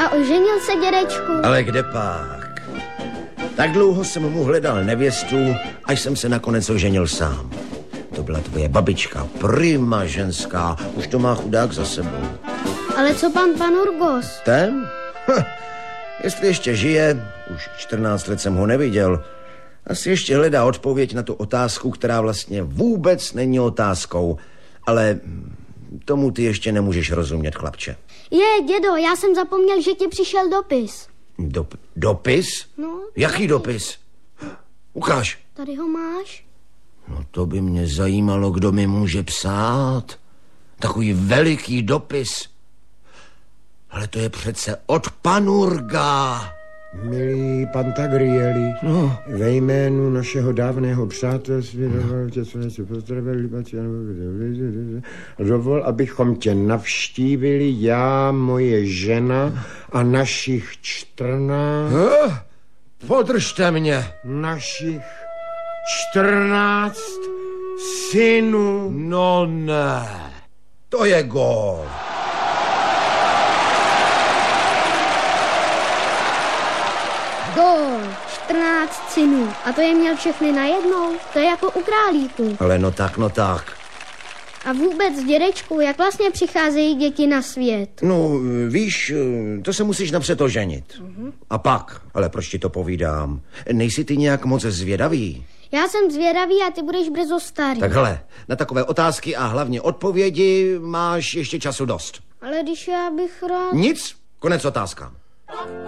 A oženil se, dědečku? Ale kde pak? Tak dlouho jsem mu hledal nevěstu, až jsem se nakonec oženil sám. To byla tvoje babička, prima ženská, už to má chudák za sebou. Ale co pan Panurgos? Ten? Jestli ještě žije, už 14 let jsem ho neviděl, asi ještě hledá odpověď na tu otázku, která vlastně vůbec není otázkou, ale tomu ty ještě nemůžeš rozumět, chlapče. Dědo, já jsem zapomněl, že ti přišel dopis. Dopis? No. Jaký dopis? Ukáž. Tady ho máš? No to by mě zajímalo, kdo mi může psát. Takový veliký dopis. Ale to je přece od Panurga. Milý Pantagrieli, ve jménu našeho dávného přátelství dovol, abychom tě navštívili, já, moje žena a našich 14... Podržte mě. Našich 14 synů. No ne, to je gól. Gól, 14 synů. A to je měl všechny najednou? To je jako u králíků. Ale no tak. A vůbec, dědečku, jak vlastně přicházejí děti na svět? No, víš, to se musíš napřed oženit. A pak, ale proč ti to povídám? Nejsi ty nějak moc zvědavý? Já jsem zvědavý a ty budeš brzo starý. Tak hele, na takové otázky a hlavně odpovědi máš ještě času dost. Ale když já bych rád... Nic, konec otázkám.